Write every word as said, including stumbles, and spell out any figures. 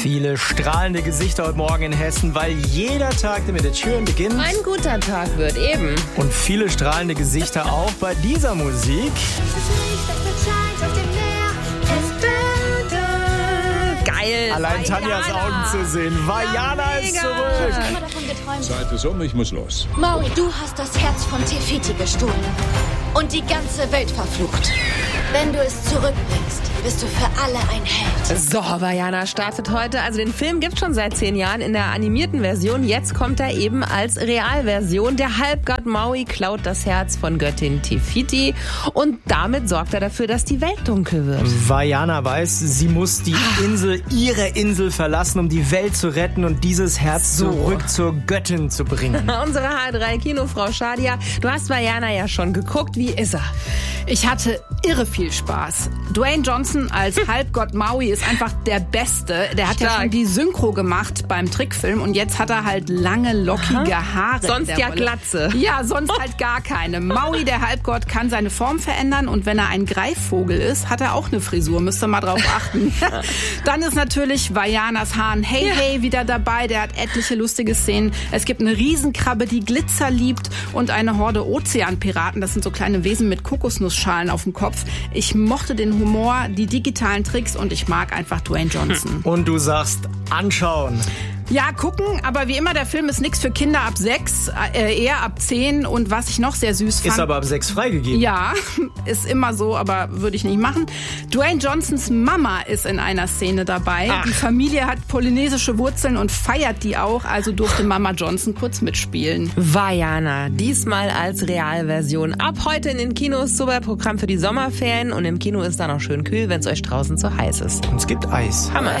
Viele strahlende Gesichter heute Morgen in Hessen, weil jeder Tag, der mit der Türen beginnt. Ein guter Tag wird, eben. Und viele strahlende Gesichter auch bei dieser Musik. Geil. Allein Tanjas Augen zu sehen. Vaiana ist zurück. Zeit ist um, ich muss los. Maui, du hast das Herz von Te-Fiti gestohlen. Und die ganze Welt verflucht. Wenn du es zurückbringst, bist du für alle ein Held. So, Vaiana startet heute. Also den Film gibt's schon seit zehn Jahren in der animierten Version. Jetzt kommt er eben als Realversion. Der Halbgott Maui klaut das Herz von Göttin Te-Fiti und damit sorgt er dafür, dass die Welt dunkel wird. Vaiana weiß, sie muss die Insel, ihre Insel verlassen, um die Welt zu retten und dieses Herz So. zurück zur Göttin zu bringen. Unsere H drei Kinofrau Shadia, du hast Vaiana ja schon geguckt. Wie ist er? Ich hatte irre viel Spaß. Dwayne Johnson als Halbgott Maui ist einfach der Beste. Der hat Stark. ja schon die Synchro gemacht beim Trickfilm und jetzt hat er halt lange, lockige Haare. in Sonst der ja Rolle. Glatze. Ja, sonst halt gar keine. Maui, der Halbgott, kann seine Form verändern und wenn er ein Greifvogel ist, hat er auch eine Frisur. Müsst ihr mal drauf achten. Dann ist natürlich Vaianas Hahn Hey Hey wieder dabei. Der hat etliche lustige Szenen. Es gibt eine Riesenkrabbe, die Glitzer liebt und eine Horde Ozeanpiraten. Das sind so kleine Wesen mit Kokosnussschalen auf dem Kopf. Ich mochte den Humor, die digitalen Tricks und ich mag einfach Dwayne Johnson. Und du sagst, anschauen. Ja, gucken, aber wie immer, der Film ist nichts für Kinder ab sechs, äh, eher ab zehn. Und was ich noch sehr süß fand... Ist aber ab sechs freigegeben. Ja, ist immer so, aber würde ich nicht machen. Dwayne Johnsons Mama ist in einer Szene dabei. Ach. Die Familie hat polynesische Wurzeln und feiert die auch, also durfte Mama Johnson kurz mitspielen. Vaiana, diesmal als Realversion. Ab heute in den Kinos, super Programm für die Sommerferien und im Kino ist da noch schön kühl, wenn es euch draußen zu heiß ist. Und es gibt Eis. Hammer.